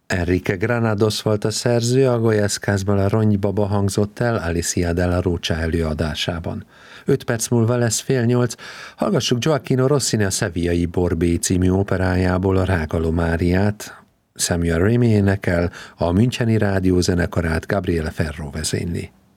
Enrique Granados volt a szerző, a Goyescasból a Ronybaba hangzott el Alicia de la Rocha előadásában. 5 perc múlva lesz 7:30, hallgassuk Gioacchino Rossini a Sevillai Borbé című operájából a Rágalom áriát, Samuel Rémy énekel, a Müncheni rádiózenekarát Gabriele Ferro vezényli.